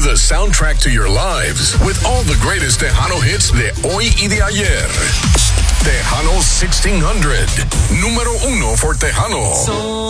the soundtrack to your lives with all the greatest Tejano hits de hoy y de ayer. Tejano 1600, número 1 for Tejano.